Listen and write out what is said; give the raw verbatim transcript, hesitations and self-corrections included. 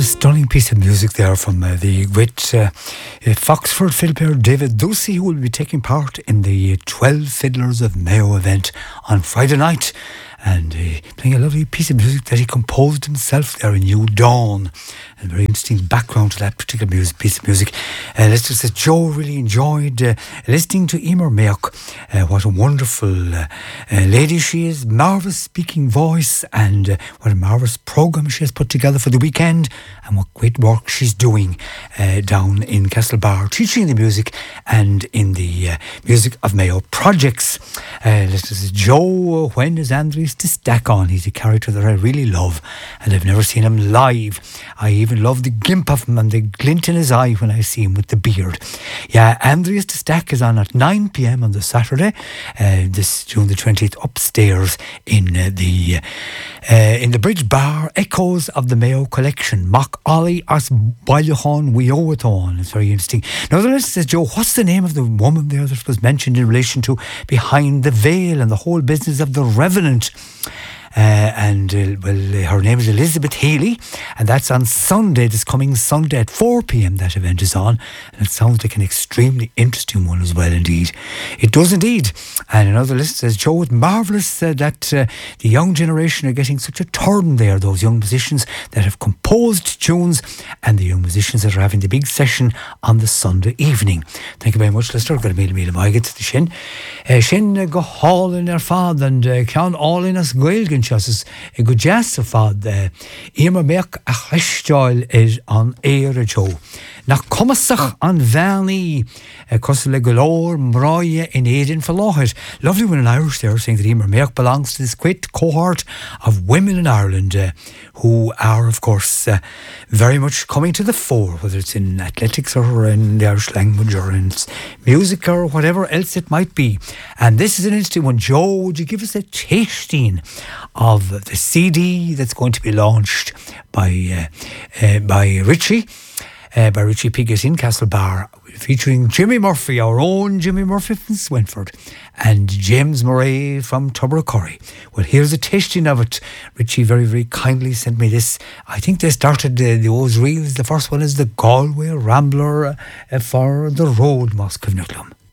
stunning piece of music there from uh, the great uh, uh, Foxford fiddle player David Ducey, who will be taking part in the twelve Fiddlers of Mayo event on Friday night, and uh, playing a lovely piece of music that he composed himself there in New Dawn. A very interesting background to that particular music, piece of music. Uh, let's just say Joe really enjoyed uh, listening to Emer Mayock. Uh, what a wonderful uh, uh, lady she is, marvellous speaking voice, and uh, what a marvellous programme she has put together for the weekend, and what great work she's doing uh, down in Castlebar, teaching the music and in the uh, Music of Mayo projects. Uh, let's just say Joe, when is Andries to stack on? He's a character that I really love, and I've never seen him live. I even love the glimp of him and the glint in his eye when I see him with the beard. Yeah, Andries de Stack is on at nine p.m. on the Saturday, uh, this June the twentieth, upstairs in uh, the uh, in the Bridge Bar. Echoes of the Mayo Collection. Mock Ollie as Bailachon we owe it on. It's very interesting. Now the list says, Joe, what's the name of the woman there that was mentioned in relation to Behind the Veil and the whole business of the Revenant? Uh, and uh, well, uh, her name is Elizabeth Healy, and that's on Sunday, this coming Sunday at four p.m. that event is on, and it sounds like an extremely interesting one as well indeed. It does indeed. And another list says, Joe, it's marvellous uh, that uh, the young generation are getting such a turn there, those young musicians that have composed tunes and the young musicians that are having the big session on the Sunday evening. Thank you very much, Lester. Got a meal meal I get to the shin. Uh, shin uh, go hall in their fad and uh, count all in us Gaelgan Chassis a good jazz of fad. Emer Mayock a chaisteil is on Éire Joe. Na Comasach on Vanny, Costle Galore, Mroya in Aden for Lochit. Lovely one in Irish there saying that Emer Mayock belongs to this great cohort of women in Ireland uh, who are, of course, uh, very much coming to the fore, whether it's in athletics or in the Irish language or in music or whatever else it might be. And this is an interesting one. Joe, would you give us a tasting of the C D that's going to be launched by uh, uh, by Richie, uh, by Richie Piggott in Castlebar, featuring Jimmy Murphy, our own Jimmy Murphy from Swinford, and James Murray from Tubbercurry. Well, here's a tasting of it. Richie very, very kindly sent me this. I think they started uh, those reels. The first one is the Galway Rambler uh, for the Road, Moscow Nicklum.